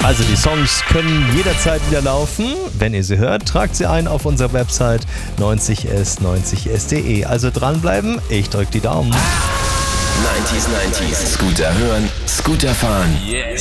Also die Songs können jederzeit wieder laufen. Wenn ihr sie hört, tragt sie ein auf unserer Website 90s90s.de. Also dranbleiben, ich drück die Daumen. 90s, Scooter hören, Scooter fahren. Yes.